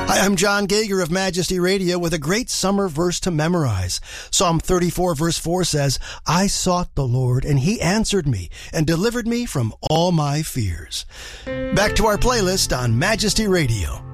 Hi, I'm John Gager of Majesty Radio with a great summer verse to memorize. Psalm 34 verse 4 says, I sought the Lord and he answered me and delivered me from all my fears. Back to our playlist on Majesty Radio.